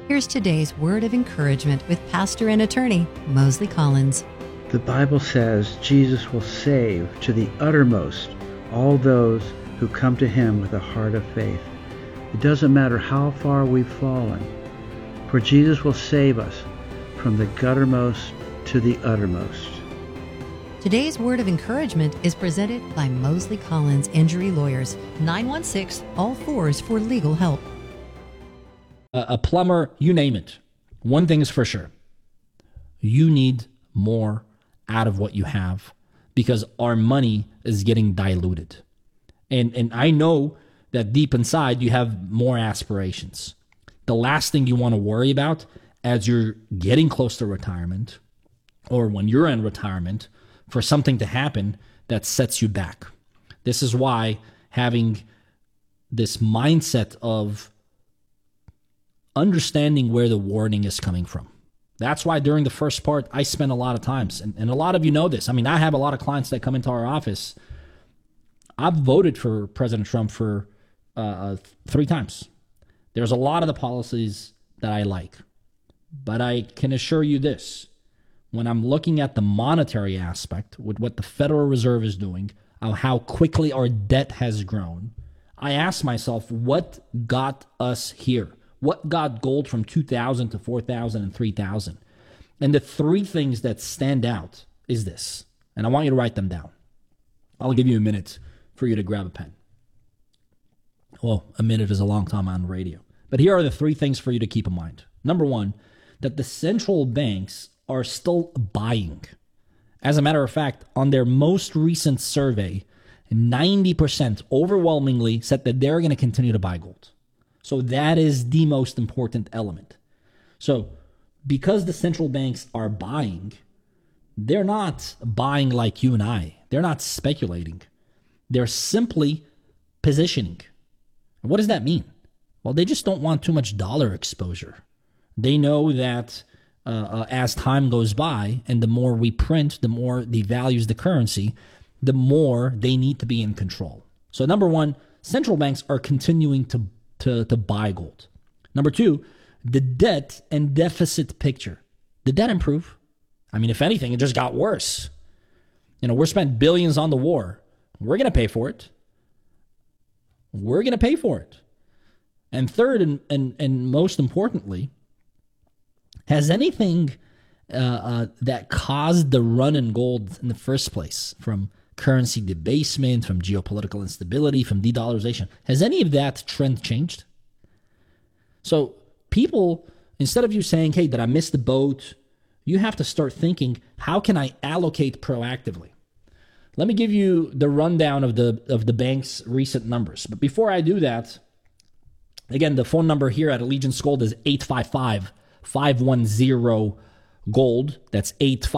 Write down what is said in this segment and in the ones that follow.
Here's today's word of encouragement with pastor and attorney Mosley Collins. The Bible says Jesus will save to the uttermost all those who come to him with a heart of faith. It doesn't matter how far we've fallen, for Jesus will save us from the guttermost to the uttermost. Today's word of encouragement is presented by Mosley Collins Injury Lawyers, 916-ALL-4s for legal help. A plumber, you name it. One thing is for sure. You need more out of what you have because our money is getting diluted. And I know that deep inside you have more aspirations. The last thing you want to worry about as you're getting close to retirement or when you're in retirement for something to happen that sets you back. This is why having this mindset of understanding where the warning is coming from. That's why during the first part, I spent a lot of times, and a lot of you know this. I mean, I have a lot of clients that come into our office. I've voted for President Trump for 3 times. There's a lot of the policies that I like, but I can assure you this. When I'm looking at the monetary aspect, with what the Federal Reserve is doing, how quickly our debt has grown, I ask myself, what got us here? What got gold from 2,000 to 4,000 and 3,000? And the 3 things that stand out is this. And I want you to write them down. I'll give you a minute for you to grab a pen. Well, a minute is a long time on radio. But here are the 3 things for you to keep in mind. Number 1, that the central banks are still buying. As a matter of fact, on their most recent survey, 90% overwhelmingly said that they're going to continue to buy gold. So that is the most important element. So because the central banks are buying, they're not buying like you and I. They're not speculating. They're simply positioning. What does that mean? Well, they just don't want too much dollar exposure. They know that as time goes by and the more we print, the more devalues the currency, the more they need to be in control. So number 1, central banks are continuing to buy gold. Number 2, the debt and deficit picture. Did that improve? I mean, if anything, it just got worse. We're spending billions on the war. We're going to pay for it. We're going to pay for it. And third, and most importantly, has anything that caused the run in gold in the first place, from currency debasement, from geopolitical instability, from de-dollarization, has any of that trend changed? So people, instead of you saying, hey, did I miss the boat? You have to start thinking, how can I allocate proactively? Let me give you the rundown of the bank's recent numbers. But before I do that, again, the phone number here at Allegiance Gold is 855-510-GOLD. That's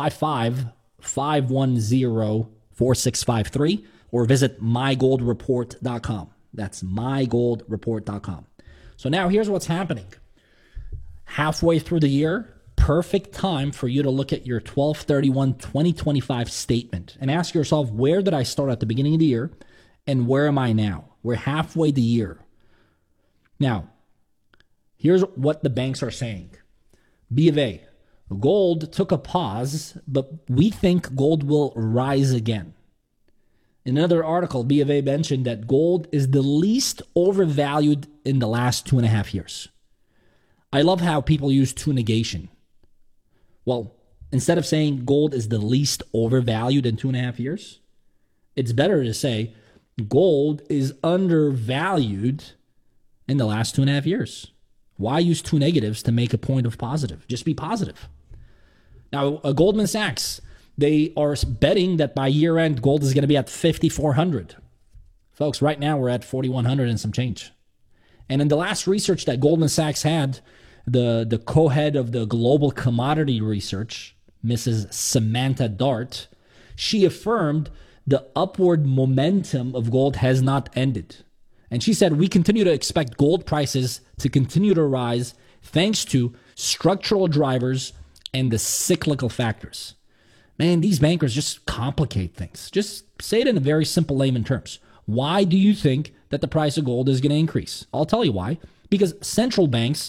855-510-4653. Or visit mygoldreport.com. That's mygoldreport.com. So now here's what's happening. Halfway through the year, perfect time for you to look at your 12/31/2025 statement and ask yourself, where did I start at the beginning of the year and where am I now? We're halfway the year. Now, here's what the banks are saying. B of A, gold took a pause, but we think gold will rise again. In another article, B of A mentioned that gold is the least overvalued in the last 2.5 years. I love how people use to negation. Well, instead of saying gold is the least overvalued in 2.5 years, it's better to say gold is undervalued in the last 2.5 years. Why use 2 negatives to make a point of positive? Just be positive. Now, Goldman Sachs, they are betting that by year end, gold is going to be at 5,400. Folks, right now we're at 4,100 and some change. And in the last research that Goldman Sachs had, the co-head of the global commodity research, Mrs. Samantha Dart, she affirmed the upward momentum of gold has not ended. And she said, we continue to expect gold prices to continue to rise thanks to structural drivers and the cyclical factors. Man, these bankers just complicate things. Just say it in a very simple layman terms. Why do you think that the price of gold is going to increase? I'll tell you why. Because central banks